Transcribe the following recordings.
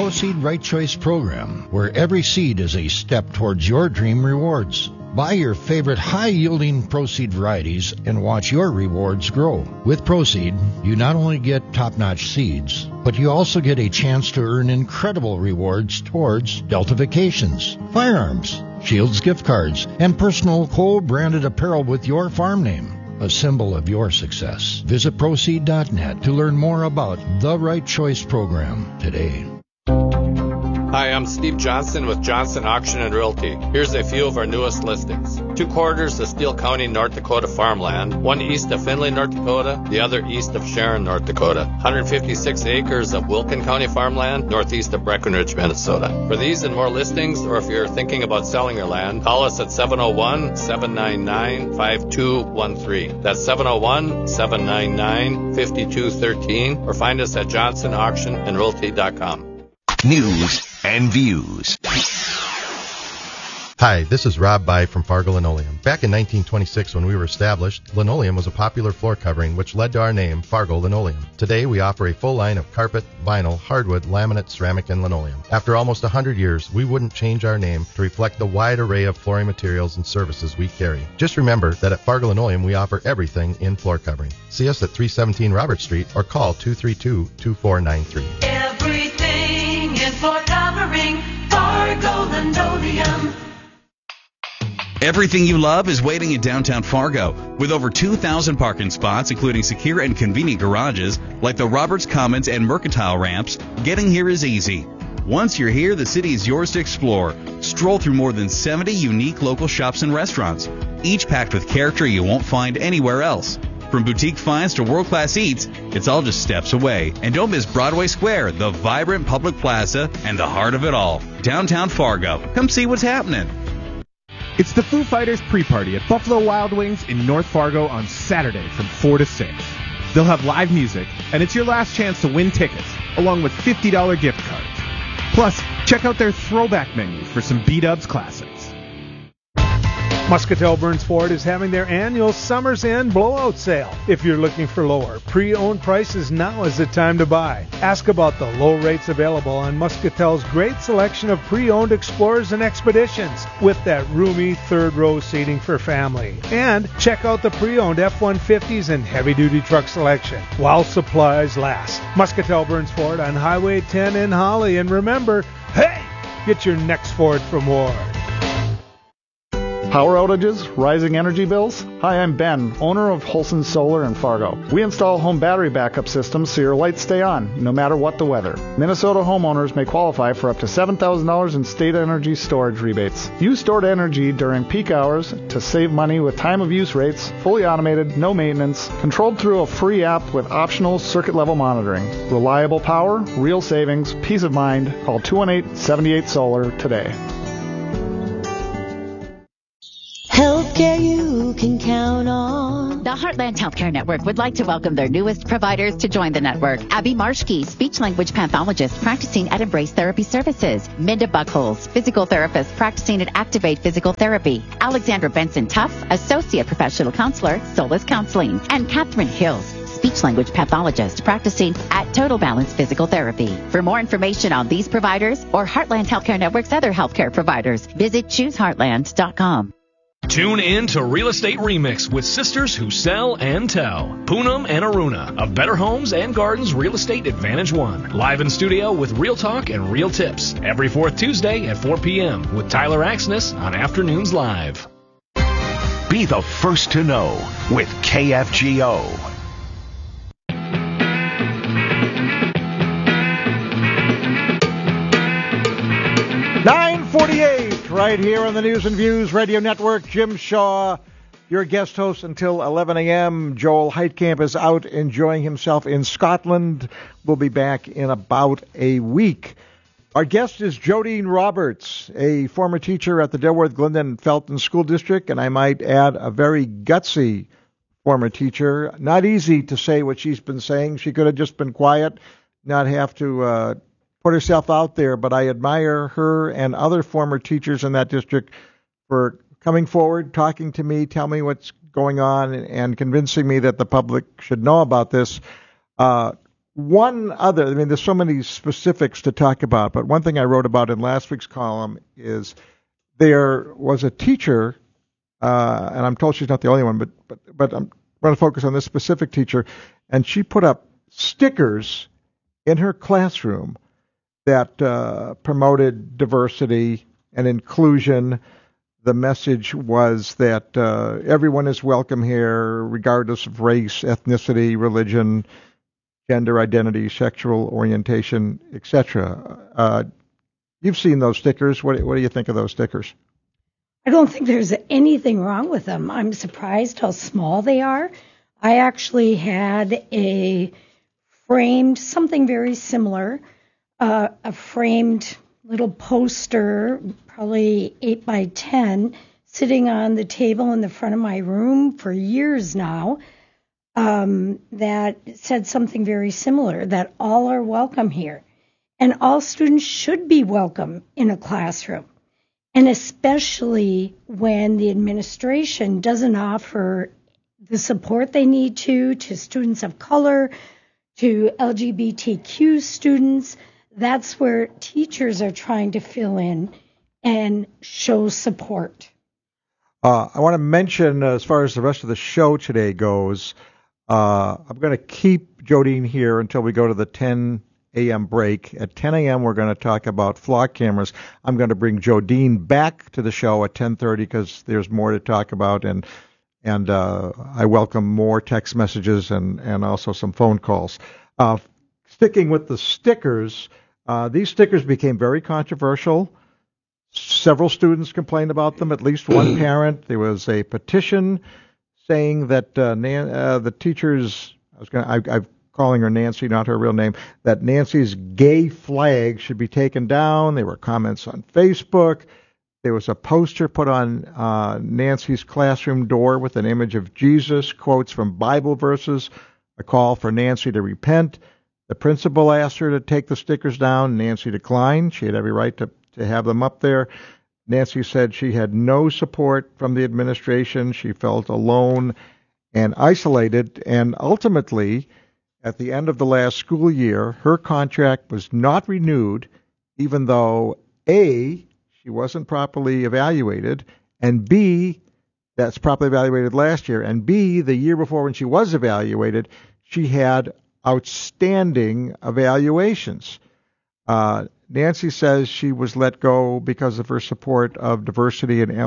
Proceed Right Choice program, where every seed is a step towards your dream rewards. Buy your favorite high-yielding Proceed varieties and watch your rewards grow. With Proceed, you not only get top-notch seeds, but you also get a chance to earn incredible rewards towards Delta Vacations, firearms, Shields gift cards, and personal co-branded apparel with your farm name, a symbol of your success. Visit Proceed.net to learn more about the Right Choice program today. Hi, I'm Steve Johnson with Johnson Auction and Realty. Here's a few of our newest listings. 2 quarters of Steele County, North Dakota farmland, one east of Findlay, North Dakota, the other east of Sharon, North Dakota. 156 acres of Wilkin County farmland, northeast of Breckenridge, Minnesota. For these and more listings, or if you're thinking about selling your land, call us at 701-799-5213. That's 701-799-5213, or find us at johnsonauctionandrealty.com. News and views. Hi, this is Rob By from Fargo Linoleum. Back in 1926, when we were established, linoleum was a popular floor covering, which led to our name, Fargo Linoleum. Today, we offer a full line of carpet, vinyl, hardwood, laminate, ceramic, and linoleum. After almost 100 years, we wouldn't change our name to reflect the wide array of flooring materials and services we carry. Just remember that at Fargo Linoleum, we offer everything in floor covering. See us at 317 Robert Street or call 232-2493. Everything in floor covering, Fargo Linoleum. Everything you love is waiting in downtown Fargo. With over 2,000 parking spots, including secure and convenient garages, like the Roberts Commons and Mercantile ramps, getting here is easy. Once you're here, the city is yours to explore. Stroll through more than 70 unique local shops and restaurants, each packed with character you won't find anywhere else. From boutique finds to world-class eats, it's all just steps away. And don't miss Broadway Square, the vibrant public plaza, and the heart of it all, downtown Fargo. Come see what's happening. It's the Foo Fighters pre-party at Buffalo Wild Wings in North Fargo on Saturday from 4 to 6. They'll have live music, and it's your last chance to win tickets, along with $50 gift cards. Plus, check out their throwback menu for some B-Dubs classics. Muscatel Burns Ford is having their annual Summer's End blowout sale. If you're looking for lower pre-owned prices, now is the time to buy. Ask about the low rates available on Muscatel's great selection of pre-owned Explorers and Expeditions with that roomy third row seating for family. And check out the pre-owned F-150s and heavy-duty truck selection while supplies last. Muscatel Burns Ford on Highway 10 in Holly. And remember, hey, get your next Ford from Ward. Power outages, rising energy bills? Hi, I'm Ben, owner of Holson Solar in Fargo. We install home battery backup systems so your lights stay on, no matter what the weather. Minnesota homeowners may qualify for up to $7,000 in state energy storage rebates. Use stored energy during peak hours to save money with time of use rates, fully automated, no maintenance, controlled through a free app with optional circuit-level monitoring. Reliable power, real savings, peace of mind. Call 218-78-SOLAR today. Healthcare you can count on. The Heartland Healthcare Network would like to welcome their newest providers to join the network. Abby Marshke, speech-language pathologist practicing at Embrace Therapy Services. Minda Buckholz, physical therapist practicing at Activate Physical Therapy. Alexandra Benson Tuff, associate professional counselor, Solace Counseling. And Catherine Hills, speech-language pathologist practicing at Total Balance Physical Therapy. For more information on these providers or Heartland Healthcare Network's other healthcare providers, visit ChooseHeartland.com. Tune in to Real Estate Remix with sisters who sell and tell. Poonam and Aruna of Better Homes and Gardens Real Estate Advantage One. Live in studio with real talk and real tips. Every fourth Tuesday at 4 p.m. with Tyler Axness on Afternoons Live. Be the first to know with KFGO. 9:48 right here on the News and Views Radio Network. Jim Shaw, your guest host until 11 a.m. Joel Heitkamp is out enjoying himself in Scotland. We'll be back in about a week. Our guest is Jodine Roberts, a former teacher at the Dilworth Glendon Felton School District, and I might add a very gutsy former teacher. Not easy to say what she's been saying. She could have just been quiet, not have to put herself out there, but I admire her and other former teachers in that district for coming forward, talking to me, tell me what's going on, and convincing me that the public should know about this. One other, I mean, there's so many specifics to talk about, but one thing I wrote about in last week's column is there was a teacher, and I'm told she's not the only one, but I'm going to focus on this specific teacher, and she put up stickers in her classroom that promoted diversity and inclusion. The message was that everyone is welcome here, regardless of race, ethnicity, religion, gender identity, sexual orientation, etc. You've seen those stickers. What do you think of those stickers? I don't think there's anything wrong with them. I'm surprised how small they are. I actually had a framed, something very similar, a framed little poster, probably 8 by 10, sitting on the table in the front of my room for years now, that said something very similar, that all are welcome here. And all students should be welcome in a classroom. And especially when the administration doesn't offer the support they need to students of color, to LGBTQ students. That's where teachers are trying to fill in and show support. I want to mention, as far as the rest of the show today goes, I'm going to keep Jodine here until we go to the 10 a.m. break. At 10 a.m., we're going to talk about flock cameras. I'm going to bring Jodine back to the show at 10:30 because there's more to talk about, and I welcome more text messages and also some phone calls. Sticking with the stickers, these stickers became very controversial. Several students complained about them, at least one parent. There was a petition saying that the teachers, I'm calling her Nancy, not her real name, that Nancy's gay flag should be taken down. There were comments on Facebook. There was a poster put on Nancy's classroom door with an image of Jesus, quotes from Bible verses, a call for Nancy to repent. The principal asked her to take the stickers down. Nancy declined. She had every right to have them up there. Nancy said she had no support from the administration. She felt alone and isolated, and ultimately, at the end of the last school year, her contract was not renewed, even though A, she wasn't properly evaluated, and B, that's properly evaluated last year, and B, the year before when she was evaluated, she had outstanding evaluations. Nancy says she was let go because of her support of diversity and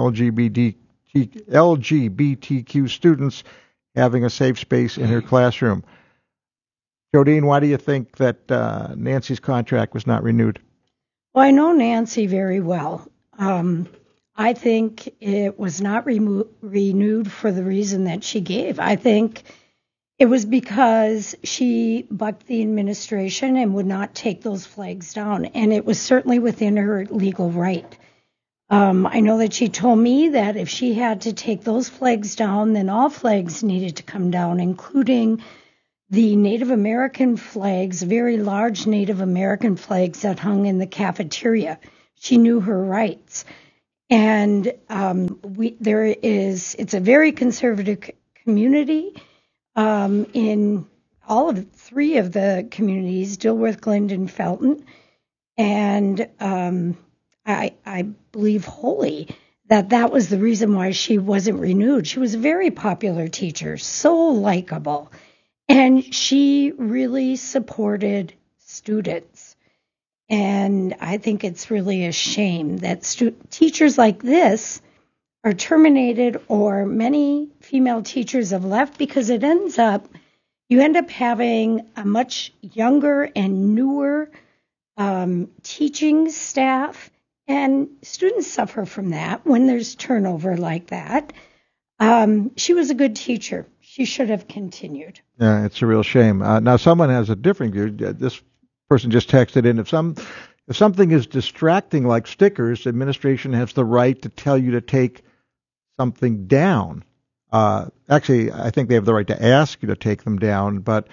LGBTQ students having a safe space in her classroom. Jodine, why do you think that Nancy's contract was not renewed? Well, I know Nancy very well. I think it was not renewed for the reason that she gave. I think it was because she bucked the administration and would not take those flags down, and it was certainly within her legal right. I know that she told me that if she had to take those flags down, then all flags needed to come down, including the Native American flags, very large Native American flags that hung in the cafeteria. She knew her rights. And it's a very conservative community in all of three of the communities, Dilworth, Glendon, Felton. And I believe wholly that was the reason why she wasn't renewed. She was a very popular teacher, so likable. And she really supported students. And I think it's really a shame that teachers like this are terminated, or many female teachers have left, because you end up having a much younger and newer teaching staff, and students suffer from that when there's turnover like that. She was a good teacher. She should have continued. Yeah, it's a real shame. Now, someone has a different view. This person just texted in, if something is distracting like stickers, the administration has the right to tell you to take something down. Actually, I think they have the right to ask you to take them down, but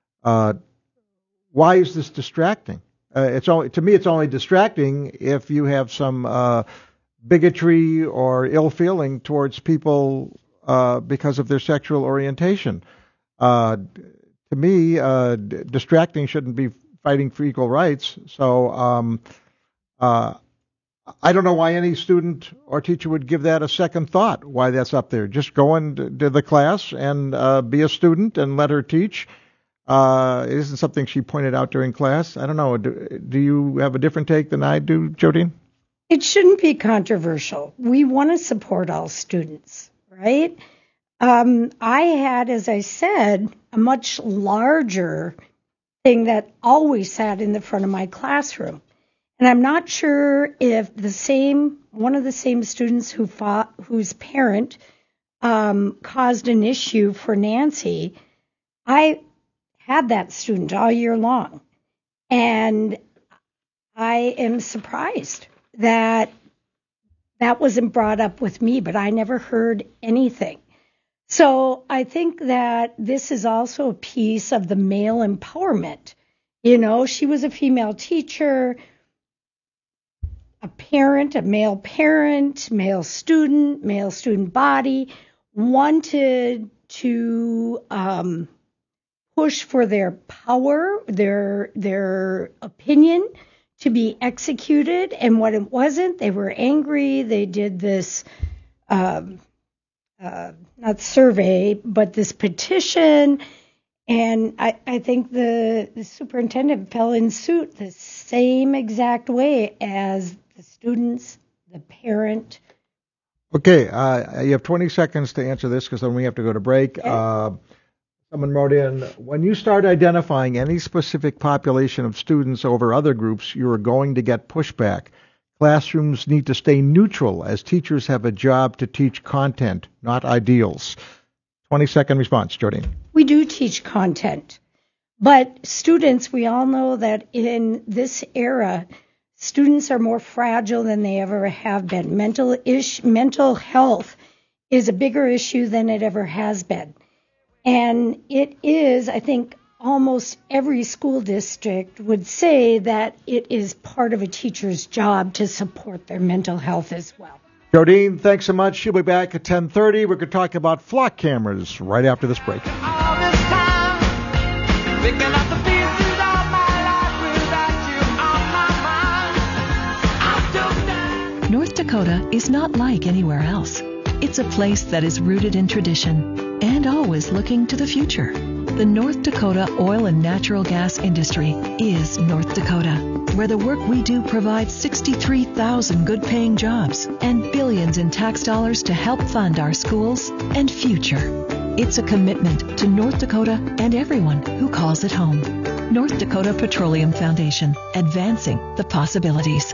why is this distracting? To me, it's only distracting if you have some bigotry or ill feeling towards people because of their sexual orientation. To to me, distracting shouldn't be fighting for equal rights. So I don't know why any student or teacher would give that a second thought, why that's up there. Just go into the class and be a student and let her teach. It isn't something she pointed out during class. I don't know. Do you have a different take than I do, Jodine? It shouldn't be controversial. We want to support all students, right? I had, as I said, a much larger thing that always sat in the front of my classroom. And I'm not sure if one of the same students whose parent caused an issue for Nancy, I had that student all year long. And I am surprised that wasn't brought up with me, but I never heard anything. So I think that this is also a piece of the male empowerment. You know, she was a female teacher, a parent, a male parent, male student body, wanted to push for their power, their opinion to be executed. And when it wasn't, they were angry. They did this, not survey, but this petition. And I think the superintendent fell in suit the same exact way as the students, the parent. Okay, you have 20 seconds to answer this because then we have to go to break. Okay. Someone wrote in, when you start identifying any specific population of students over other groups, you are going to get pushback. Classrooms need to stay neutral as teachers have a job to teach content, not ideals. 20-second response, Jodine. We do teach content, but students, we all know that in this era, students are more fragile than they ever have been. Mental health is a bigger issue than it ever has been. And it is, I think, almost every school district would say that it is part of a teacher's job to support their mental health as well. Jodine, thanks so much. She'll be back at 10:30. We're going to talk about flock cameras right after this break. North Dakota is not like anywhere else. It's a place that is rooted in tradition and always looking to the future. The North Dakota oil and natural gas industry is North Dakota, where the work we do provides 63,000 good-paying jobs and billions in tax dollars to help fund our schools and future. It's a commitment to North Dakota and everyone who calls it home. North Dakota Petroleum Foundation, advancing the possibilities.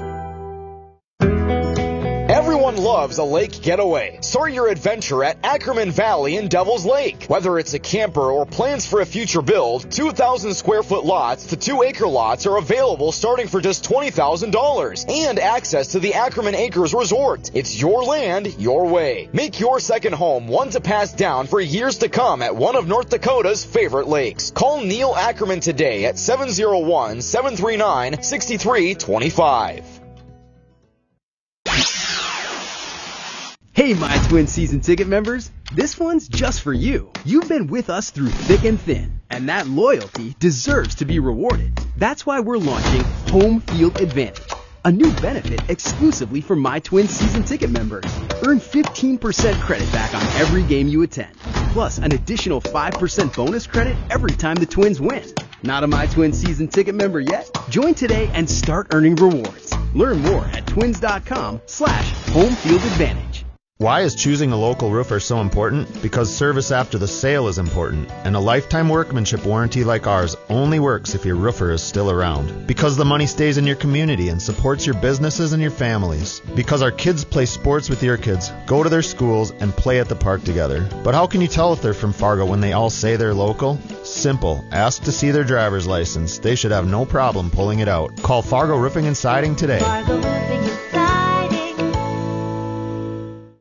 Everyone loves a lake getaway. Start your adventure at Ackerman Valley in Devil's Lake. Whether it's a camper or plans for a future build, 2,000 square foot lots to 2-acre lots are available starting for just $20,000. And access to the Ackerman Acres Resort. It's your land, your way. Make your second home one to pass down for years to come at one of North Dakota's favorite lakes. Call Neil Ackerman today at 701-739-6325. Hey, My Twin season ticket members, this one's just for you. You've been with us through thick and thin, and that loyalty deserves to be rewarded. That's why we're launching Home Field Advantage, a new benefit exclusively for My Twin season ticket members. Earn 15% credit back on every game you attend, plus an additional 5% bonus credit every time the Twins win. Not a My Twin season ticket member yet? Join today and start earning rewards. Learn more at twins.com/homefieldadvantage. Why is choosing a local roofer so important? Because service after the sale is important, and a lifetime workmanship warranty like ours only works if your roofer is still around. Because the money stays in your community and supports your businesses and your families. Because our kids play sports with your kids, go to their schools, and play at the park together. But how can you tell if they're from Fargo when they all say they're local? Simple. Ask to see their driver's license. They should have no problem pulling it out. Call Fargo Roofing and Siding today. Fargo Roofing and Siding. Beat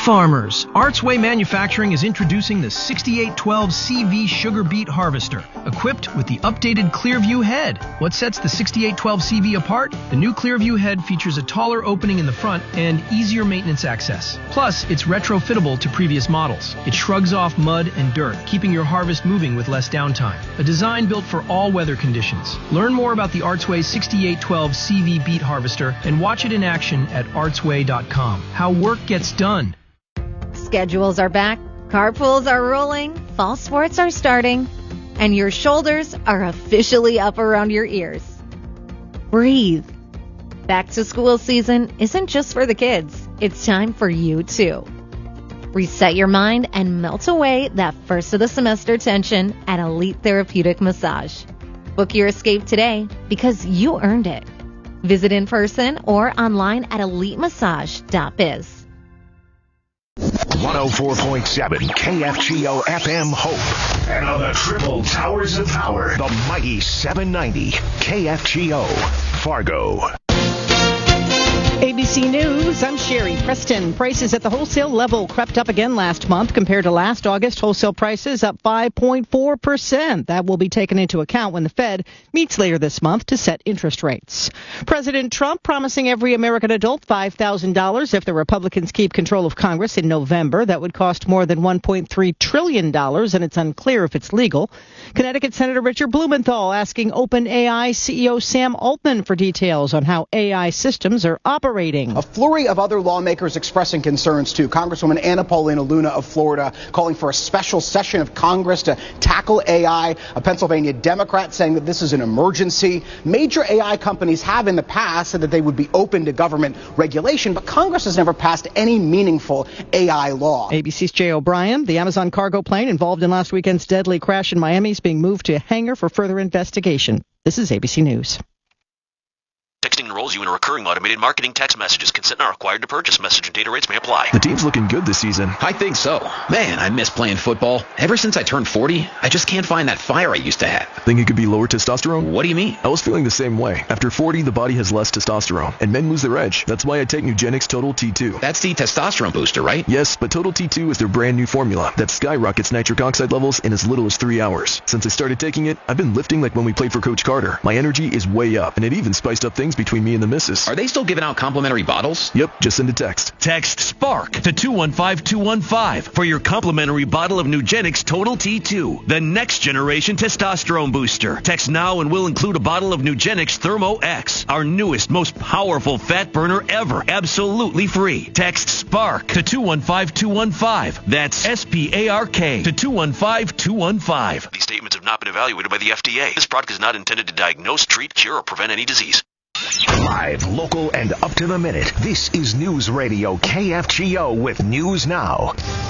farmers, Artsway Manufacturing is introducing the 6812 CV Sugar Beet Harvester, equipped with the updated Clearview head. What sets the 6812 CV apart? The new Clearview head features a taller opening in the front and easier maintenance access. Plus, it's retrofittable to previous models. It shrugs off mud and dirt, keeping your harvest moving with less downtime. A design built for all weather conditions. Learn more about the Artsway 6812 CV Beet Harvester and watch it in action at artsway.com. How work gets done. Schedules are back, carpools are rolling, fall sports are starting, and your shoulders are officially up around your ears. Breathe. Back to school season isn't just for the kids. It's time for you too. Reset your mind and melt away that first of the semester tension at Elite Therapeutic Massage. Book your escape today because you earned it. Visit in person or online at elitemassage.biz. 104.7 KFGO FM Hope. And on the triple towers of power, the mighty 790 KFGO Fargo. ABC News, I'm Sherry Preston. Prices at the wholesale level crept up again last month compared to last August. Wholesale prices up 5.4%. That will be taken into account when the Fed meets later this month to set interest rates. President Trump promising every American adult $5,000 if the Republicans keep control of Congress in November. That would cost more than $1.3 trillion, and it's unclear if it's legal. Connecticut Senator Richard Blumenthal asking OpenAI CEO Sam Altman for details on how AI systems are operating. A flurry of other lawmakers expressing concerns, too. Congresswoman Anna Paulina Luna of Florida calling for a special session of Congress to tackle AI. A Pennsylvania Democrat saying that this is an emergency. Major AI companies have in the past said that they would be open to government regulation, but Congress has never passed any meaningful AI law. ABC's Jay O'Brien. The Amazon cargo plane involved in last weekend's deadly crash in Miami is being moved to a hangar for further investigation. This is ABC News. Texting enrolls you in a recurring automated marketing text messages. Consent not required to purchase. Message and data rates may apply. The team's looking good this season. I think so. Man, I miss playing football. Ever since I turned 40, I just can't find that fire I used to have. Think it could be lower testosterone? What do you mean? I was feeling the same way. After 40, the body has less testosterone, and men lose their edge. That's why I take Nugenix Total T2. That's the testosterone booster, right? Yes, but Total T2 is their brand new formula that skyrockets nitric oxide levels in as little as 3 hours. Since I started taking it, I've been lifting like when we played for Coach Carter. My energy is way up, and it even spiced up things between me and the missus. Are they still giving out complimentary bottles? Yep, just send a text. Text SPARK to 215215 for your complimentary bottle of Nugenix Total T2, the next generation testosterone booster. Text now and we'll include a bottle of Nugenix Thermo X, our newest, most powerful fat burner ever, absolutely free. Text SPARK to 215215. That's SPARK to 215215. These statements have not been evaluated by the FDA. This product is not intended to diagnose, treat, cure, or prevent any disease. Live, local, and up to the minute. This is News Radio KFGO with News Now.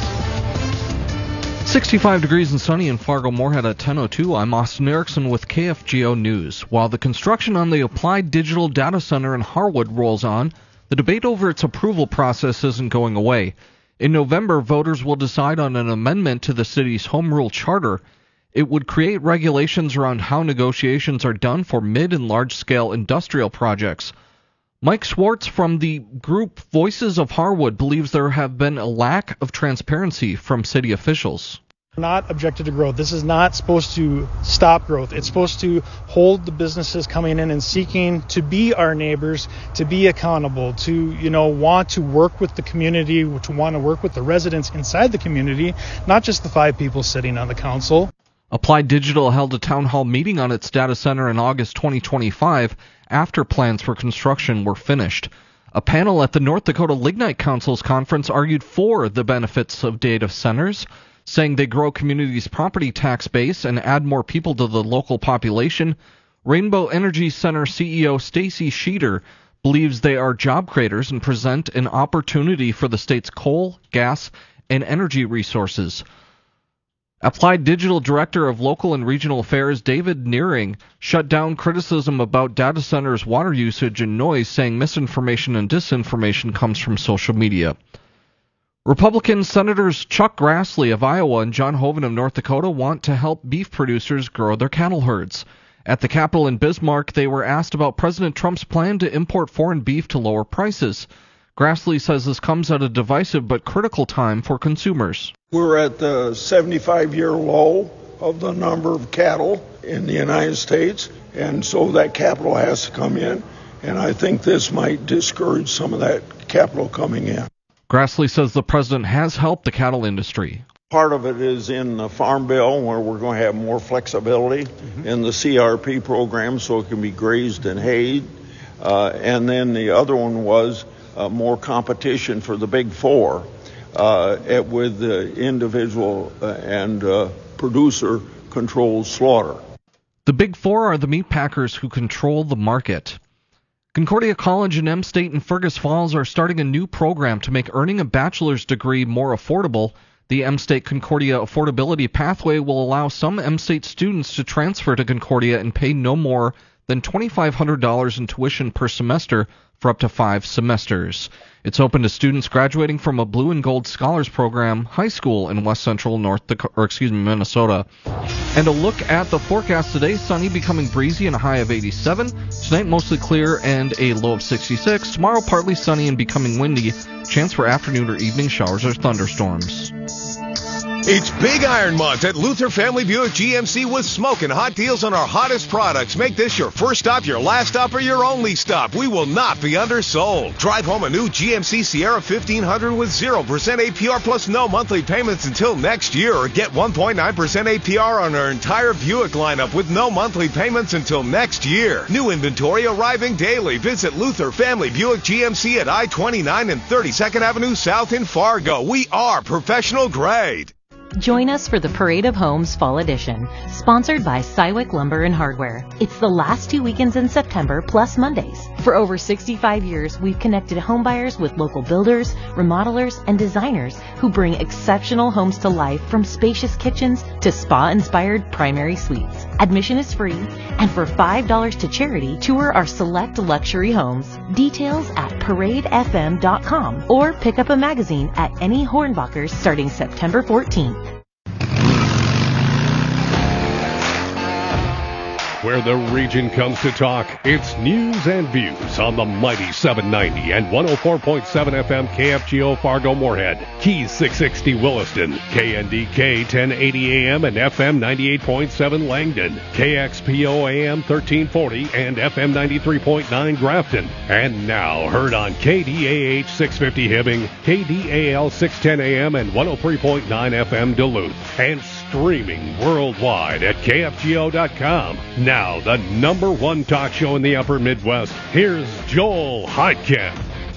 65 degrees and sunny in Fargo-Moorhead at 10:02. I'm Austin Erickson with KFGO News. While the construction on the Applied Digital Data Center in Harwood rolls on, the debate over its approval process isn't going away. In November, voters will decide on an amendment to the city's home rule charter. It would create regulations around how negotiations are done for mid- and large-scale industrial projects. Mike Swartz from the group Voices of Harwood believes there have been a lack of transparency from city officials. Not objected to growth. This is not supposed to stop growth. It's supposed to hold the businesses coming in and seeking to be our neighbors, to be accountable, to, want to work with the community, to want to work with the residents inside the community, not just the 5 people sitting on the council. Applied Digital held a town hall meeting on its data center in August 2025 after plans for construction were finished. A panel at the North Dakota Lignite Council's conference argued for the benefits of data centers, saying they grow communities' property tax base and add more people to the local population. Rainbow Energy Center CEO Stacy Sheeter believes they are job creators and present an opportunity for the state's coal, gas, and energy resources. Applied Digital Director of Local and Regional Affairs David Nearing shut down criticism about data centers' water usage and noise, saying misinformation and disinformation comes from social media. Republican Senators Chuck Grassley of Iowa and John Hoeven of North Dakota want to help beef producers grow their cattle herds. At the Capitol in Bismarck, they were asked about President Trump's plan to import foreign beef to lower prices. Grassley says this comes at a divisive but critical time for consumers. We're at the 75-year low of the number of cattle in the United States, and so that capital has to come in, and I think this might discourage some of that capital coming in. Grassley says the president has helped the cattle industry. Part of it is in the Farm Bill, where we're going to have more flexibility in the CRP program so it can be grazed and hayed. And then the other one was more competition for the big four with the individual and producer-controlled slaughter. The big four are the meat packers who control the market. Concordia College and M-State in Fergus Falls are starting a new program to make earning a bachelor's degree more affordable. The M-State Concordia Affordability Pathway will allow some M-State students to transfer to Concordia and pay no more than $2,500 in tuition per semester for up to 5 semesters. It's open to students graduating from a Blue and Gold Scholars Program high school in west central Minnesota. And a look at the forecast today: sunny, becoming breezy, and a high of 87. Tonight, mostly clear and a low of 66. Tomorrow, partly sunny and becoming windy. Chance for afternoon or evening showers or thunderstorms. It's Big Iron Month at Luther Family Buick GMC with smoking hot deals on our hottest products. Make this your first stop, your last stop, or your only stop. We will not be undersold. Drive home a new GMC Sierra 1500 with 0% APR plus no monthly payments until next year, or get 1.9% APR on our entire Buick lineup with no monthly payments until next year. New inventory arriving daily. Visit Luther Family Buick GMC at I-29 and 32nd Avenue South in Fargo. We are professional grade. Join us for the Parade of Homes Fall Edition, sponsored by Cywick Lumber and Hardware. It's the last 2 weekends in September, plus Mondays. For over 65 years, we've connected homebuyers with local builders, remodelers, and designers who bring exceptional homes to life, from spacious kitchens to spa-inspired primary suites. Admission is free, and for $5 to charity, tour our select luxury homes. Details at paradefm.com, or pick up a magazine at any Hornbachers starting September 14th. Where the region comes to talk, it's news and views on the mighty 790 and 104.7 FM KFGO Fargo Moorhead, Keys 660 Williston, KNDK 1080 AM and FM 98.7 Langdon, KXPO AM 1340 and FM 93.9 Grafton, and now heard on KDAH 650 Hibbing, KDAL 610 AM and 103.9 FM Duluth, and streaming worldwide at KFGO.com. Now, the number one talk show in the upper Midwest. Here's Joel Heitkamp.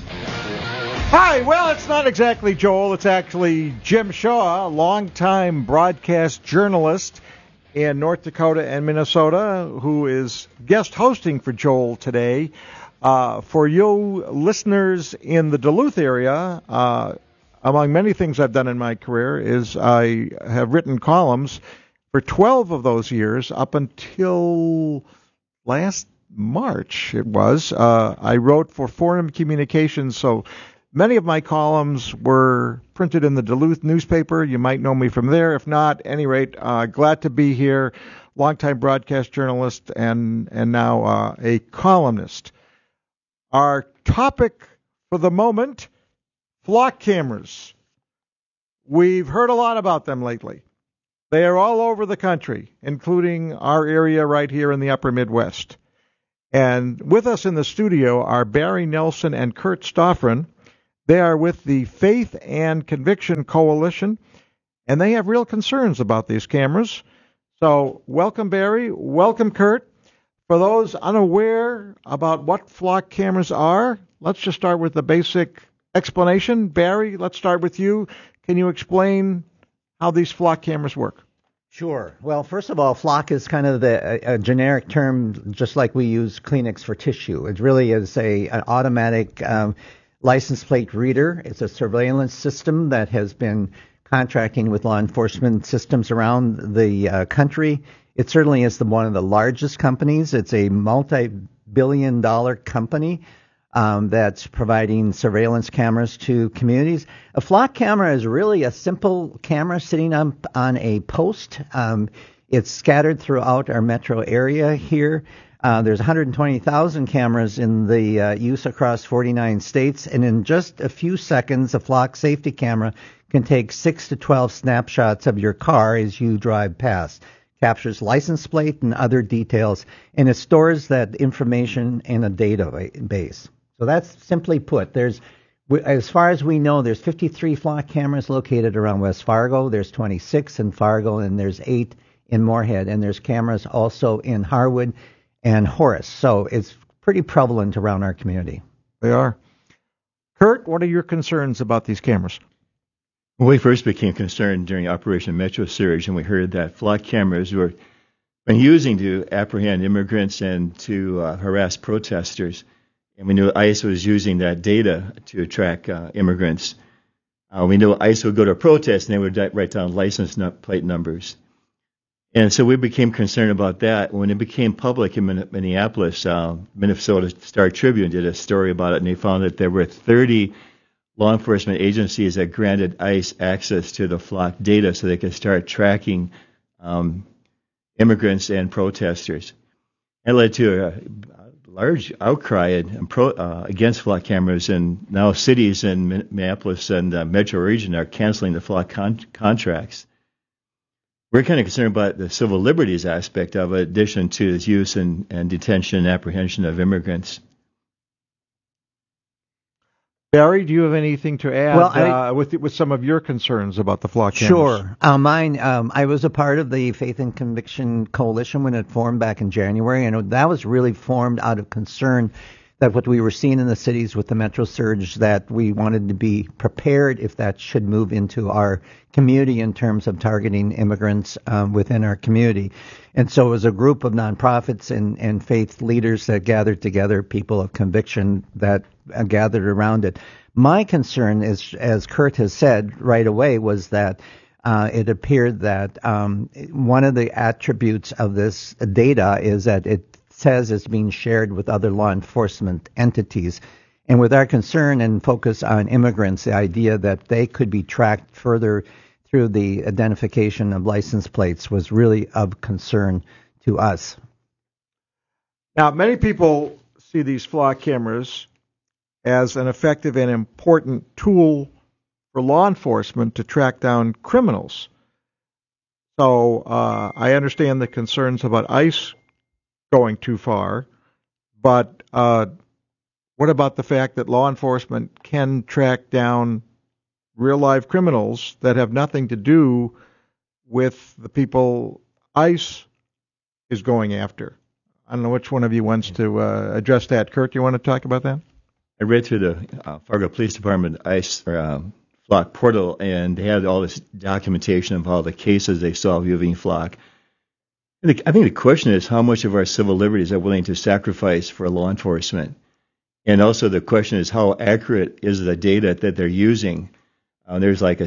Hi, well, it's not exactly Joel. It's actually Jim Shaw, a longtime broadcast journalist in North Dakota and Minnesota, who is guest hosting for Joel today. For you listeners in the Duluth area, among many things I've done in my career is I have written columns for 12 of those years up until last March, it was. I wrote for Forum Communications, so many of my columns were printed in the Duluth newspaper. You might know me from there. If not, at any rate, glad to be here. Longtime broadcast journalist and now a columnist. Our topic for the moment: flock cameras. We've heard a lot about them lately. They are all over the country, including our area right here in the upper Midwest. And with us in the studio are Barry Nelson and Kurt Stoffren. They are with the Faith and Conviction Coalition, and they have real concerns about these cameras. So welcome, Barry. Welcome, Kurt. For those unaware about what flock cameras are, let's just start with the basic explanation. Barry, let's start with you. Can you explain how these flock cameras work? Sure. Well, first of all, flock is kind of a generic term, just like we use Kleenex for tissue. It really is an automatic license plate reader. It's a surveillance system that has been contracting with law enforcement systems around the country. It certainly is one of the largest companies. It's a multi-billion-dollar company that's providing surveillance cameras to communities. A flock camera is really a simple camera sitting on a post. It's scattered throughout our metro area here. There's 120,000 cameras in the use across 49 states, and in just a few seconds, a flock safety camera can take 6 to 12 snapshots of your car as you drive past. Captures license plate and other details, and it stores that information in a database. So that's simply put. As far as we know, there's 53 flock cameras located around West Fargo. There's 26 in Fargo, and there's 8 in Moorhead, and there's cameras also in Harwood and Horace. So it's pretty prevalent around our community. They are. Kurt, what are your concerns about these cameras? When we first became concerned during Operation Metro Surge, and we heard that flock cameras were been using to apprehend immigrants and to harass protesters, and we knew ICE was using that data to track immigrants. We knew ICE would go to a protest and they would write down license plate numbers. And so we became concerned about that. When it became public in Minneapolis, Minnesota Star Tribune did a story about it, and they found that there were 30 law enforcement agencies that granted ICE access to the flock data so they could start tracking immigrants and protesters. That led to a large outcry against flock cameras, and now cities in Minneapolis and the metro region are canceling the flock contracts. We're kind of concerned about the civil liberties aspect of it, in addition to its use and detention and apprehension of immigrants. Barry, do you have anything to add with some of your concerns about the flock cameras? Sure. Mine, I was a part of the Faith and Conviction Coalition when it formed back in January, and that was really formed out of concern that what we were seeing in the cities with the Metro Surge, that we wanted to be prepared if that should move into our community in terms of targeting immigrants within our community. And so it was a group of nonprofits and faith leaders that gathered together, people of conviction that gathered around it. My concern is, as Kurt has said right away, was that it appeared that one of the attributes of this data is that it says it's being shared with other law enforcement entities. And with our concern and focus on immigrants, the idea that they could be tracked further through the identification of license plates was really of concern to us. Now, many people see these flock cameras as an effective and important tool for law enforcement to track down criminals. So I understand the concerns about ICE going too far, but what about the fact that law enforcement can track down real-life criminals that have nothing to do with the people ICE is going after? I don't know which one of you wants to address that. Kurt, you want to talk about that? I read through the Fargo Police Department ICE flock portal, and they had all this documentation of all the cases they solved using flock. I think the question is how much of our civil liberties are willing to sacrifice for law enforcement. And also the question is how accurate is the data that they're using. There's like a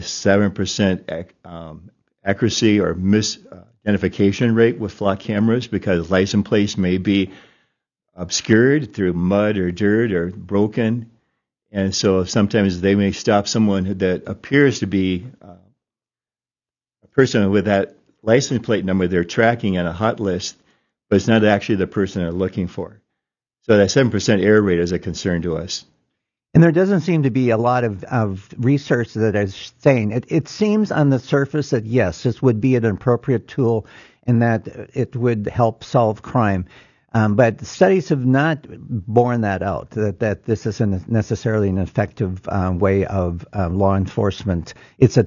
7% accuracy or misidentification rate with flock cameras because license plates may be obscured through mud or dirt or broken. And so sometimes they may stop someone that appears to be a person with that license plate number they're tracking on a hot list, but it's not actually the person they're looking for. So that 7% error rate is a concern to us. And there doesn't seem to be a lot of research that is saying it seems on the surface that yes, this would be an appropriate tool and that it would help solve crime. But studies have not borne that out, that this isn't necessarily an effective way of law enforcement. It's a